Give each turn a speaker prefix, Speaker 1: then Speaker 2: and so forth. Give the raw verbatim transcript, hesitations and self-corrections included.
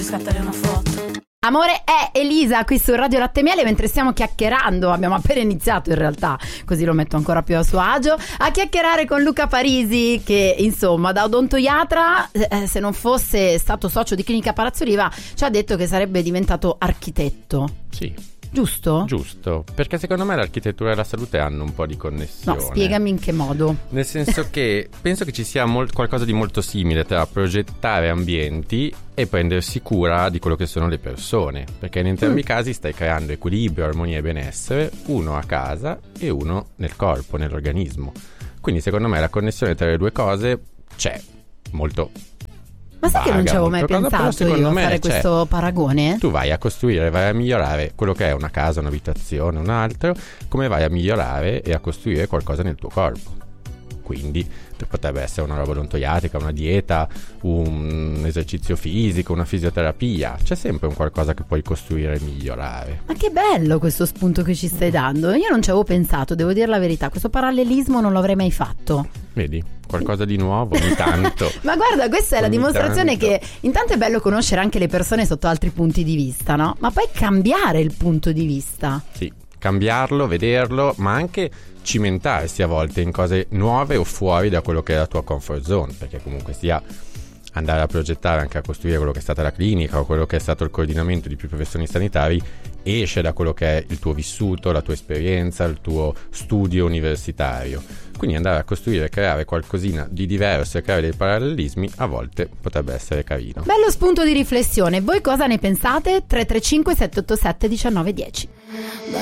Speaker 1: Oggi scattare una foto.
Speaker 2: Amore è Elisa qui su Radio Latte e Miele, mentre stiamo chiacchierando, abbiamo appena iniziato in realtà, così lo metto ancora più a suo agio, a chiacchierare con Luca Parisi che insomma da odontoiatra, eh, se non fosse stato socio di Clinica Palazzo Riva, ci ha detto che sarebbe diventato architetto.
Speaker 3: Sì.
Speaker 2: Giusto?
Speaker 3: Giusto, perché secondo me l'architettura e la salute hanno un po' di connessione.
Speaker 2: No, spiegami in che modo.
Speaker 3: Nel senso che penso che ci sia molt- qualcosa di molto simile tra progettare ambienti e prendersi cura di quello che sono le persone, perché in entrambi i mm. casi stai creando equilibrio, armonia e benessere, uno a casa e uno nel corpo, nell'organismo. Quindi secondo me la connessione tra le due cose c'è, molto.
Speaker 2: Ma sai che non ci avevo mai
Speaker 3: cosa,
Speaker 2: pensato io a fare questo paragone?
Speaker 3: Tu vai a costruire, vai a migliorare quello che è una casa, un'abitazione, un altro, come vai a migliorare e a costruire qualcosa nel tuo corpo. Quindi potrebbe essere una roba odontoiatrica, una dieta, un esercizio fisico, una fisioterapia. C'è sempre un qualcosa che puoi costruire e migliorare.
Speaker 2: Ma che bello questo spunto che ci stai dando. Io non ci avevo pensato, devo dire la verità. Questo parallelismo non l'avrei mai fatto.
Speaker 3: Vedi? Qualcosa di nuovo ogni tanto.
Speaker 2: Ma guarda, questa è la
Speaker 3: ogni
Speaker 2: dimostrazione
Speaker 3: tanto.
Speaker 2: Che intanto è bello conoscere anche le persone sotto altri punti di vista, no? Ma poi cambiare il punto di vista.
Speaker 3: Sì, cambiarlo, vederlo, ma anche cimentarsi a volte in cose nuove o fuori da quello che è la tua comfort zone, perché comunque sia andare a progettare, anche a costruire quello che è stata la clinica o quello che è stato il coordinamento di più professioni sanitari, esce da quello che è il tuo vissuto, la tua esperienza, il tuo studio universitario. Quindi andare a costruire, creare qualcosina di diverso e creare dei parallelismi a volte potrebbe essere carino.
Speaker 2: Bello spunto di riflessione. Voi cosa ne pensate? tre tre cinque sette otto sette uno nove uno zero.